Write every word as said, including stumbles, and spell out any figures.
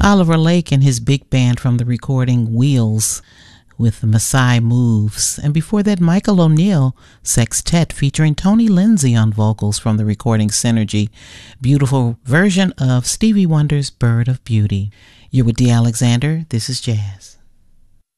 Oliver Lake and his big band from the recording Wheels with the Maasai Moves. And before that, Michael O'Neill Sextet featuring Tony Lindsay on vocals from the recording Synergy. Beautiful version of Stevie Wonder's Bird of Beauty. You're with Dee Alexander. This is Jazz.